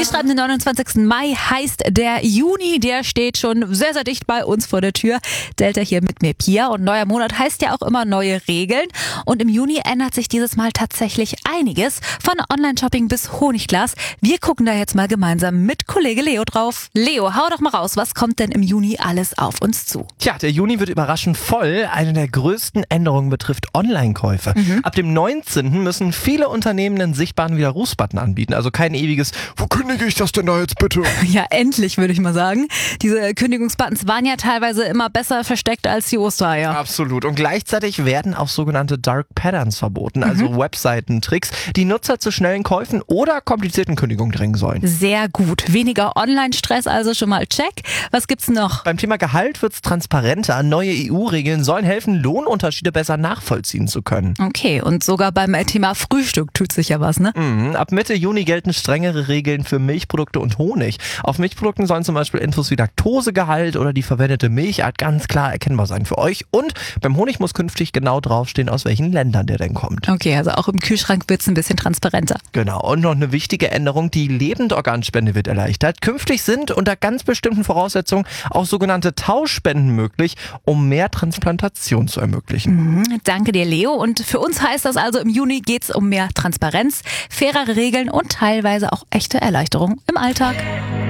Wir schreiben den 29. Mai, heißt der Juni, der steht schon sehr, sehr dicht bei uns vor der Tür. Delta hier mit mir, Pia. Und neuer Monat heißt ja auch immer neue Regeln. Und im Juni ändert sich dieses Mal tatsächlich einiges. Von Online-Shopping bis Honigglas. Wir gucken da jetzt mal gemeinsam mit Kollege Leo drauf. Leo, hau doch mal raus, was kommt denn im Juni alles auf uns zu? Tja, der Juni wird überraschend voll. Eine der größten Änderungen betrifft Online-Käufe. Ab dem 19. müssen viele Unternehmen einen sichtbaren Widerrufsbutton anbieten. Also kein ewiges, wo kündige ich das denn da jetzt bitte? Ja, endlich, würde ich mal sagen. Diese Kündigungsbuttons waren ja teilweise immer besser versteckt als die Ostereier. Absolut. Und gleichzeitig werden auch sogenannte Dark Patterns verboten, also Webseitentricks, die Nutzer zu schnellen Käufen oder komplizierten Kündigungen drängen sollen. Sehr gut. Weniger Online-Stress, also schon mal check. Was gibt's noch? Beim Thema Gehalt wird's transparenter. Neue EU-Regeln sollen helfen, Lohnunterschiede besser nachvollziehen zu können. Okay, und sogar beim Thema Frühstück tut sich ja was, ne? Ab Mitte Juni gelten strengere Regeln für Milchprodukte und Honig. Auf Milchprodukten sollen zum Beispiel Infos wie Laktosegehalt oder die verwendete Milchart ganz klar erkennbar sein für euch. Und beim Honig muss künftig genau draufstehen, aus welchen Ländern der denn kommt. Okay, also auch im Kühlschrank wird's ein bisschen transparenter. Genau, und noch eine wichtige Änderung, die Lebendorganspende wird erleichtert. Künftig sind unter ganz bestimmten Voraussetzungen auch sogenannte Tauschspenden möglich, um mehr Transplantation zu ermöglichen. Danke dir, Leo. Und für uns heißt das also, im Juni geht's um mehr Transparenz, fairere Regeln und teilweise auch echte Erleichterung im Alltag.